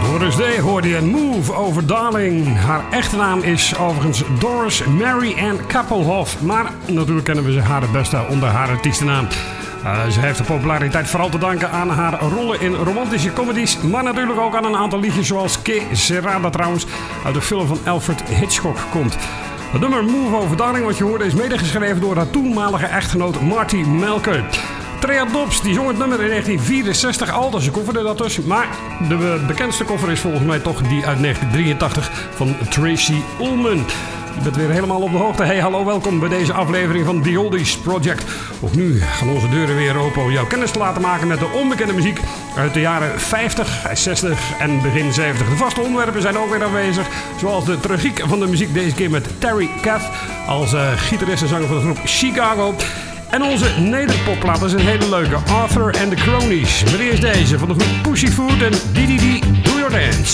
Doris Day hoorde je Move over Darling. Haar echte naam is overigens Doris Mary Ann Kappelhoff. Maar natuurlijk kennen we haar het beste onder haar artiestennaam. Ze heeft de populariteit vooral te danken aan haar rollen in romantische comedies. Maar natuurlijk ook aan een aantal liedjes zoals Que Sera, dat trouwens uit de film van Alfred Hitchcock komt. Het nummer Move over Darling, wat je hoorde, is medegeschreven door haar toenmalige echtgenoot Marty Melker. Trea Dobbs die zong het nummer in 1964 al, dus ze kofferde dat dus. Maar de bekendste koffer is volgens mij toch die uit 1983 van Tracy Ullman. Je bent weer helemaal op de hoogte. Hey, hallo, welkom bij deze aflevering van The Oldies Project. Ook nu gaan onze deuren weer open om jou kennis te laten maken met de onbekende muziek uit de jaren 50, 60 en begin 70. De vaste onderwerpen zijn ook weer aanwezig, zoals de tragiek van de muziek, deze keer met Terry Kath als gitarist en zanger van de groep Chicago. En onze nederpopplaat is een hele leuke, Arthur and the Cronies. Maar eerst deze van de groep Pussyfoot en DDD.